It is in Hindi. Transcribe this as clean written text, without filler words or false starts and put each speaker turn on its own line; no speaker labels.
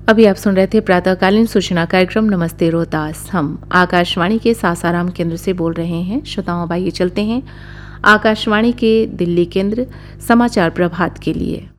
अभी आप सुन रहे थे प्रातःकालीन सूचना कार्यक्रम नमस्ते रोहतास। हम आकाशवाणी के सासाराम केंद्र से बोल रहे हैं। श्रोताओं, आइए चलते हैं आकाशवाणी के दिल्ली केंद्र समाचार प्रभात के लिए।